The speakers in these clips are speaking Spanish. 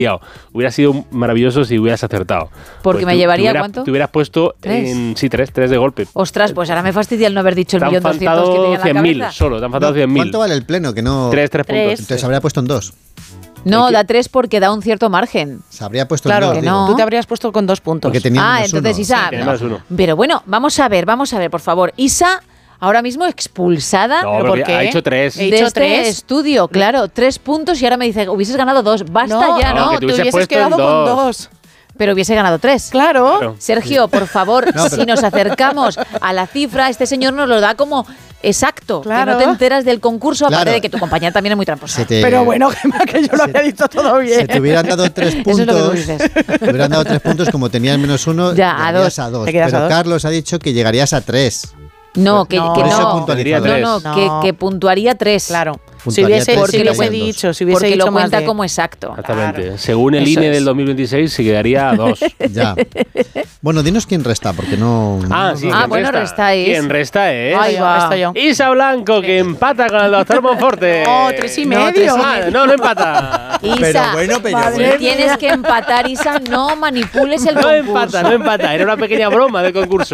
Hubiera sido maravilloso si hubieras acertado. Porque pues me llevaría, ¿cuánto? Te hubieras puesto tres de golpe. Ostras, pues ahora me fastidia el no haber dicho el 1.200.000 que tenía en la 100.000 solo, te han faltado 100.000. ¿Cuánto vale el pleno? Que no... 3 puntos. Entonces habría puesto en 2. No, da 3 porque da un cierto margen. Se habría puesto claro, en 2. que no. Tú te habrías puesto con 2 puntos. Porque tenía entonces Isa. Sí, pero bueno, vamos a ver, por favor. Isa, ahora mismo expulsada. No, ¿Por qué? ha hecho 3. De este estudio, claro, 3 puntos y ahora me dice, hubieses ganado 2. Basta ya, ¿no? que te Tú hubieses hubieses puesto quedado en con 2. 2. Pero hubiese ganado 3. Claro. Sergio, por favor, si nos acercamos a la cifra, este señor nos lo da como exacto. Claro. Que no te enteras del concurso, aparte Claro. de que tu compañera también es muy tramposa. Pero bueno, que yo lo había dicho todo bien. Si te hubieran dado 3 puntos, Eso es lo que tú dices. te hubieran dado 3 puntos, como tenías -1, Ya, a llegarías 2. a 2. Te quedas Pero a 2. Carlos ha dicho que llegarías a 3. No, que No. no. Por eso No, puntualizaría tres. no, que puntuaría 3. Claro. Si Puntuaría hubiese, tres si y hubiese caerían dicho, dos. si hubiese Porque dicho lo más cuenta de... como exacto. Exactamente. Claro. Según el Eso INE es. del 2026, se quedaría a 2. Ya. Bueno, dinos quién resta, porque no... Sí. Ah, ¿quién bueno, restáis. ¿Quién resta es? Ahí va. Estoy yo. Isa Blanco, que empata con el doctor Monforte. No, 3,5. No empata. Isa, Pero bueno, si tienes que empatar, Isa, no manipules el No concurso. empata. Era una pequeña broma del concurso.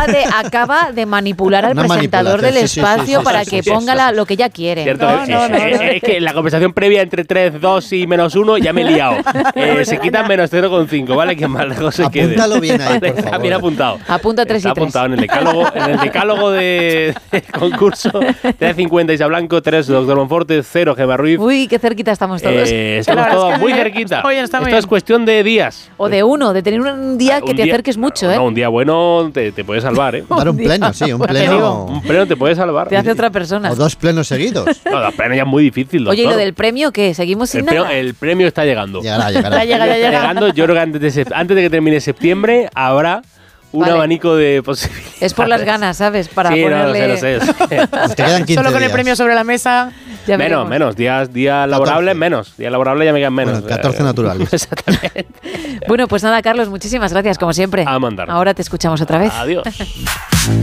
Acaba de manipular al Una presentador del manipulación, sí, espacio sí, para sí, que sí, ponga sí. lo que ella quiere. Cierto, No. es que la conversación previa entre 3, 2 y -1 ya me he liado. Se quitan -0,5, ¿vale? Que más lejos se quede. Apúntalo bien ahí, por Está favor. bien apuntado. Apunta 3 y Está 3. apuntado en el decálogo de concurso. 3,50 Isa Blanco, 3 Doctor Monforte, 0 Gemma Ruiz. Uy, qué cerquita estamos todos. Estamos La verdad todos es que muy bien, cerquita. está bien, está Esto bien. es cuestión de días. O de uno, de tener un día que Un te día- acerques mucho, ¿eh? No, un día bueno te puede salvar, ¿eh? Dar un pleno, sí, un pleno. Un pleno te puede salvar. Te hace otra persona. O 2 plenos seguidos. No, la pleno ya es muy difícil, doctor. Oye, ¿y lo del premio qué? ¿Seguimos sin nada? El premio está llegando. Llegará. Ya llega. Llegando, yo creo que antes de que termine septiembre habrá un Vale. abanico de posibilidades. Es por las ganas, ¿sabes? Para Sí, ponerle... lo sé. Te quedan 15 Solo con el días. premio sobre la mesa. Ya veremos. menos. Días laborables, menos. Días laborables ya me quedan menos. Bueno, 14 naturales. Exactamente. Bueno, pues nada, Carlos, muchísimas gracias, como siempre. A mandar. Ahora te escuchamos otra vez. Adiós.